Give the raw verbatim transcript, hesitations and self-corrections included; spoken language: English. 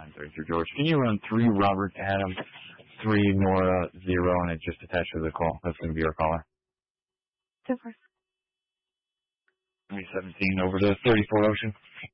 nine thirty-three George. Can you run three Robert Adams, three Nora, zero, and it's just attached to the call? That's going to be our caller. Super. three seventeen over to thirty-four Ocean.